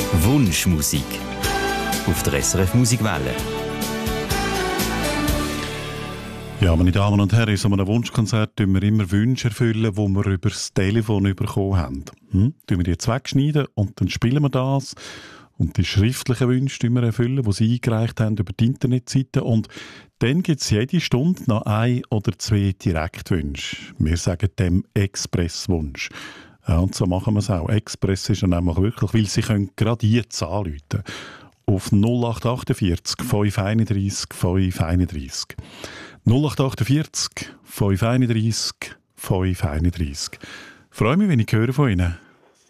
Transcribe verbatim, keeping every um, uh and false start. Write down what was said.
Wunschmusik auf der S R F Musikwelle. Ja, meine Damen und Herren, in so einem Wunschkonzert tun wir immer Wünsche erfüllen, die wir über das Telefon bekommen haben. Hm? Tun wir die jetzt wegschneiden und dann spielen wir das. Und die schriftlichen Wünsche tun wir erfüllen, die Sie eingereicht haben über die Internetseite. Und dann gibt es jede Stunde noch ein oder zwei Direktwünsche. Wir sagen dem Expresswunsch. Ja, und so machen wir es auch. Express ist dann nämlich wirklich, weil Sie können gerade jetzt anrufen. Auf null acht achtundvierzig fünf einunddreißig fünf einunddreißig. null acht achtundvierzig fünf einunddreißig fünf einunddreißig. Ich freue mich, wenn ich höre von Ihnen.